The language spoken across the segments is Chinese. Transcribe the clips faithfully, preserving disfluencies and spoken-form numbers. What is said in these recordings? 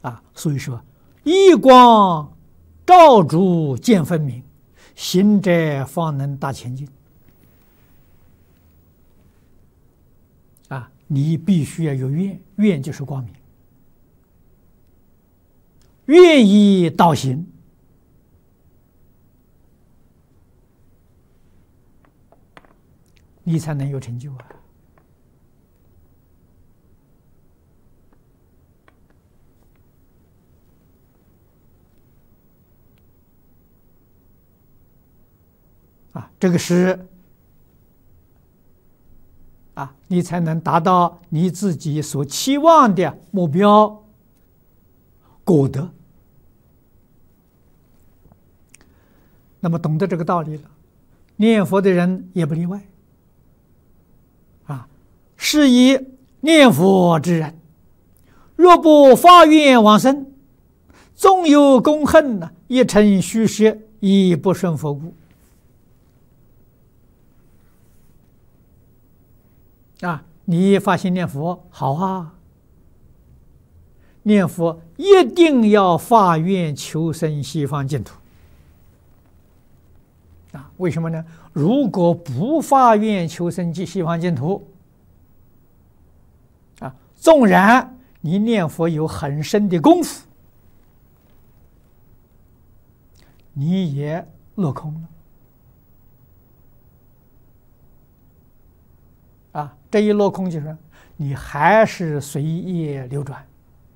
啊。所以说，一光照诸见分明，行者方能达前进。啊，你必须要有愿，愿就是光明，愿意导行，你才能有成就啊！啊，这个是啊，你才能达到你自己所期望的目标果德。那么懂得这个道理了，念佛的人也不例外。啊，是以念佛之人，若不发愿往生，纵有功恨呢，一成虚实，亦不顺佛故。啊，你发心念佛好啊，念佛一定要发愿求生西方净土。啊，为什么呢？如果不发愿求生西方净土，啊，纵然你念佛有很深的功夫，你也落空了。啊，这一落空就是你还是随业流转，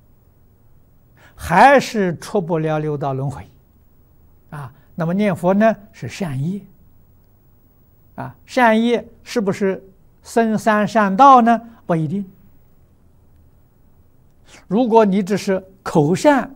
还是出不了六道轮回。啊，那么念佛呢是善业。啊，善业是不是僧三善道呢？不一定。如果你只是口善